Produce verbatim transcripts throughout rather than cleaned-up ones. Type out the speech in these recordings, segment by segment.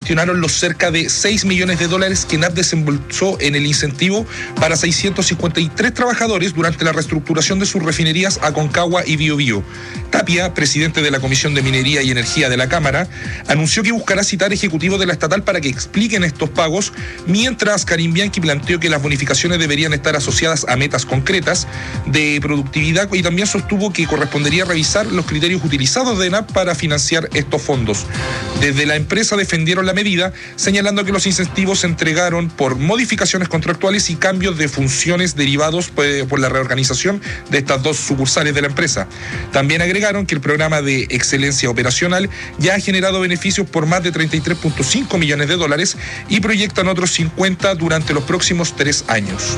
cuestionaron los cerca de seis millones de dólares que N A P desembolsó en el incentivo para seiscientos cincuenta y tres trabajadores durante la reestructuración de sus refinerías Aconcagua y Biobío. Tapia, presidente de la Comisión de Minería y Energía de la Cámara, anunció que buscará citar ejecutivos de la estatal para que expliquen estos pagos, mientras Karim Bianchi planteó que las bonificaciones deberían estar asociadas a metas concretas de productividad y también sostuvo que correspondería revisar los criterios utilizados de N A P para financiar estos fondos. Desde la empresa defendieron la medida, señalando que los incentivos se entregaron por modificaciones contractuales y cambios de funciones derivados por la reorganización de estas dos sucursales de la empresa. También agregaron que el programa de excelencia operacional ya ha generado beneficios por más de treinta y tres punto cinco millones de dólares y proyectan otros cincuenta durante los próximos tres años.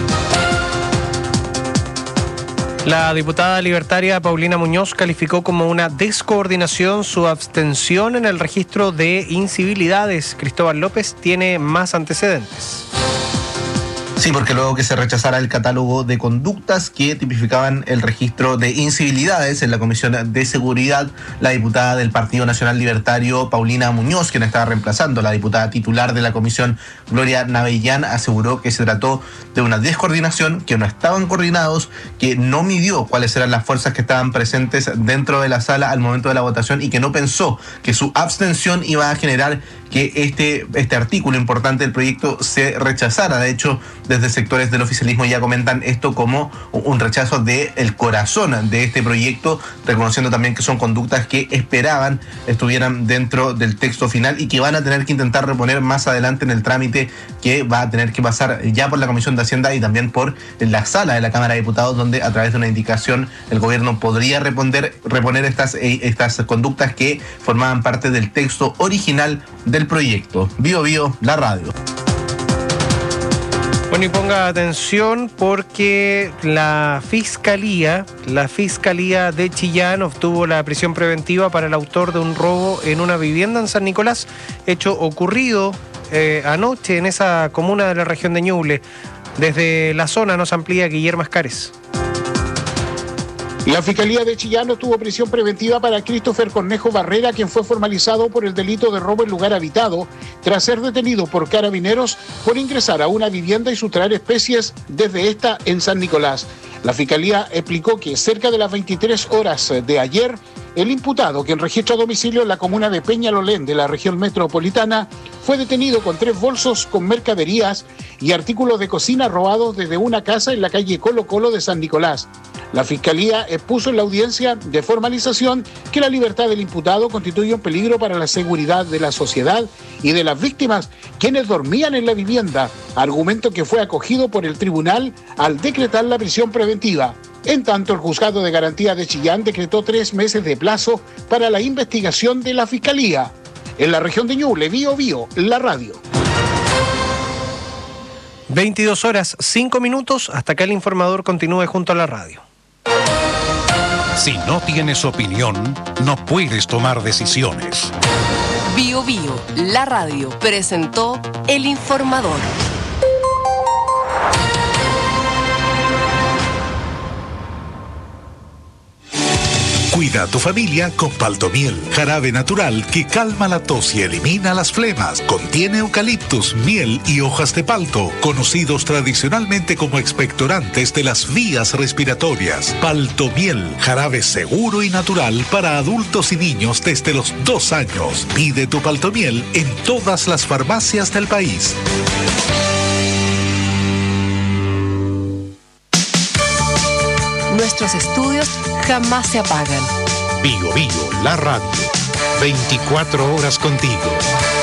La diputada libertaria Paulina Muñoz calificó como una descoordinación su abstención en el registro de incivilidades. Cristóbal López tiene más antecedentes. Sí, porque luego que se rechazara el catálogo de conductas que tipificaban el registro de incivilidades en la Comisión de Seguridad, la diputada del Partido Nacional Libertario, Paulina Muñoz, quien estaba reemplazando a la diputada titular de la comisión, Gloria Navellán, aseguró que se trató de una descoordinación, que no estaban coordinados, que no midió cuáles eran las fuerzas que estaban presentes dentro de la sala al momento de la votación y que no pensó que su abstención iba a generar que este, este artículo importante del proyecto se rechazara. De hecho, desde sectores del oficialismo ya comentan esto como un rechazo del corazón de este proyecto, reconociendo también que son conductas que esperaban estuvieran dentro del texto final y que van a tener que intentar reponer más adelante en el trámite que va a tener que pasar ya por la Comisión de Hacienda y también por la sala de la Cámara de Diputados, donde a través de una indicación el gobierno podría reponer, reponer estas, estas conductas que formaban parte del texto original del proyecto. Bio Bio, la radio. Bueno, y ponga atención porque la Fiscalía, la Fiscalía de Chillán obtuvo la prisión preventiva para el autor de un robo en una vivienda en San Nicolás, hecho ocurrido eh, anoche en esa comuna de la región de Ñuble. Desde la zona nos amplía Guillermo Escares. La Fiscalía de Chillán tuvo prisión preventiva para Christopher Cornejo Barrera, quien fue formalizado por el delito de robo en lugar habitado, tras ser detenido por carabineros por ingresar a una vivienda y sustraer especies desde esta en San Nicolás. La Fiscalía explicó que cerca de las veintitrés horas de ayer, el imputado, quien registra domicilio en la comuna de Peñalolén de la región metropolitana, fue detenido con tres bolsos con mercaderías y artículos de cocina robados desde una casa en la calle Colo Colo de San Nicolás. La Fiscalía expuso en la audiencia de formalización que la libertad del imputado constituye un peligro para la seguridad de la sociedad y de las víctimas, quienes dormían en la vivienda, argumento que fue acogido por el tribunal al decretar la prisión preventiva. En tanto, el Juzgado de Garantía de Chillán decretó tres meses de plazo para la investigación de la Fiscalía. En la región de Ñuble, Bio Bio, la radio. veintidós horas, cinco minutos, hasta que el informador continúe junto a la radio. Si no tienes opinión, no puedes tomar decisiones. Bio Bio, la radio, presentó El Informador. Cuida a tu familia con Paltomiel, jarabe natural que calma la tos y elimina las flemas. Contiene eucaliptus, miel y hojas de palto, conocidos tradicionalmente como expectorantes de las vías respiratorias. Paltomiel, jarabe seguro y natural para adultos y niños desde los dos años. Pide tu Paltomiel en todas las farmacias del país. Nuestros estudios jamás se apagan. Bio Bio, la radio. veinticuatro horas contigo.